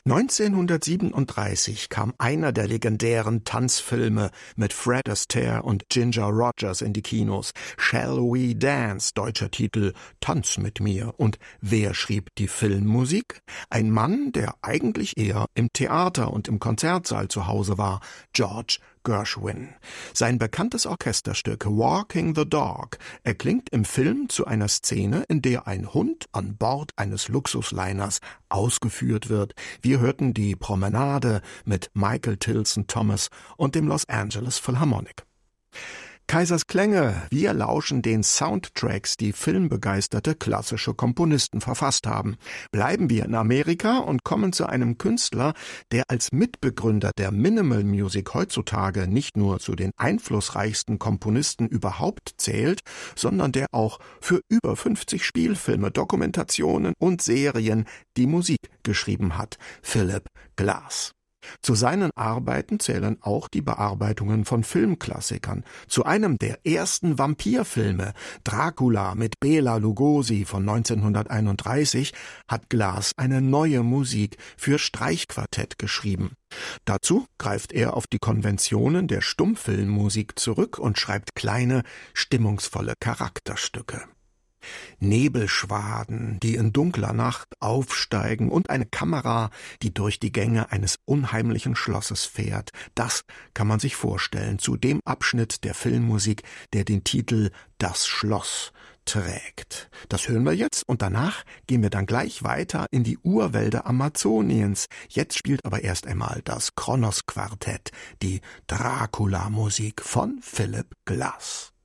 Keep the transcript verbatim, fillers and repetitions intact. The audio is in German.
neunzehnhundertsiebenunddreißig kam einer der legendären Tanzfilme mit Fred Astaire und Ginger Rogers in die Kinos. Shall We Dance, deutscher Titel Tanz mit mir. Und wer schrieb die Filmmusik? Ein Mann, der eigentlich eher im Theater und im Konzertsaal zu Hause war, George Gershwin. Sein bekanntes Orchesterstück Walking the Dog erklingt im Film zu einer Szene, in der ein Hund an Bord eines Luxusliners ausgeführt wird. Wir hörten die Promenade mit Michael Tilson Thomas und dem Los Angeles Philharmonic. Kaisers Klänge, wir lauschen den Soundtracks, die filmbegeisterte klassische Komponisten verfasst haben. Bleiben wir in Amerika und kommen zu einem Künstler, der als Mitbegründer der Minimal Music heutzutage nicht nur zu den einflussreichsten Komponisten überhaupt zählt, sondern der auch für über fünfzig Spielfilme, Dokumentationen und Serien die Musik geschrieben hat, Philip Glass. Zu seinen Arbeiten zählen auch die Bearbeitungen von Filmklassikern. Zu einem der ersten Vampirfilme, Dracula mit Bela Lugosi von neunzehnhunderteinunddreißig, hat Glass eine neue Musik für Streichquartett geschrieben. Dazu greift er auf die Konventionen der Stummfilmmusik zurück und schreibt kleine, stimmungsvolle Charakterstücke. Nebelschwaden, die in dunkler Nacht aufsteigen und eine Kamera, die durch die Gänge eines unheimlichen Schlosses fährt. Das kann man sich vorstellen zu dem Abschnitt der Filmmusik, der den Titel Das Schloss trägt. Das hören wir jetzt und danach gehen wir dann gleich weiter in die Urwälder Amazoniens. Jetzt spielt aber erst einmal das Kronos Quartett, die Dracula-Musik von Philip Glass.